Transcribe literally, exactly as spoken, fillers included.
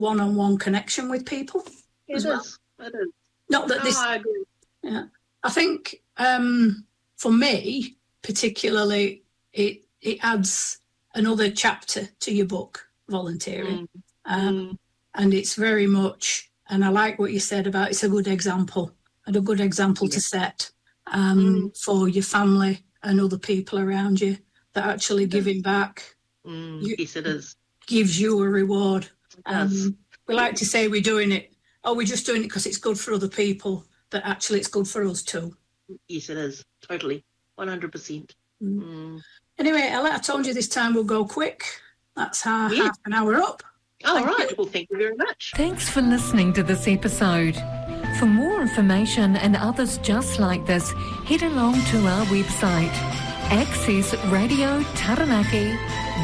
one-on-one connection with people it as is. well. It is. Not that No, this... I agree. Yeah. I think um, for me, particularly, it it adds another chapter to your book, volunteering. Mm. Um, Mm. and it's very much, and I like what you said about it's a good example and a good example Yeah. to set um, Mm. for your family and other people around you, that actually It giving is. back Mm. you, Yes, it is. gives you a reward. It does. Um, we like to say we're doing it, oh, we're just doing it because it's good for other people, but actually it's good for us too. Yes, it is. Totally. one hundred percent. Mm. Mm. Anyway, Ella, I told you this time will go quick. That's our Yeah. half an hour up. All Thank right. you. Well, thank you very much. Thanks for listening to this episode. For more information and others just like this, head along to our website, access radio taranaki